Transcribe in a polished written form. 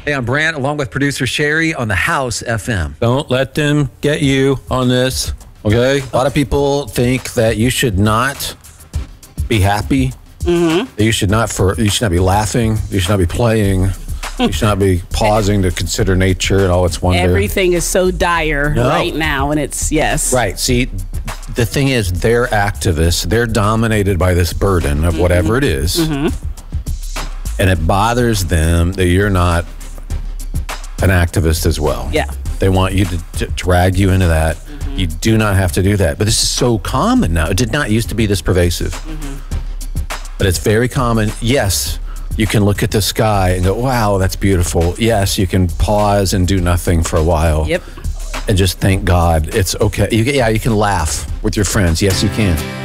Hey, I'm Brant, along with producer Sherry on the House FM. Don't let them get you on this, okay? A lot of people think that you should not be happy. That you should not be laughing. You should not be playing. You should not be pausing to consider nature and all its wonder. Everything is so dire right now, and it's, yes. Right. See, the thing is, they're activists. They're dominated by this burden of whatever it is. And it bothers them that you're not an activist as well. Yeah. They want you to drag you into that. You do not have to do that. But this is so common now. It did not used to be this pervasive. But it's very common. Yes, you can look at the sky and go, wow, that's beautiful. Yes, you can pause and do nothing for a while. Yep. And just thank God it's okay. You can laugh with your friends. Yes, you can.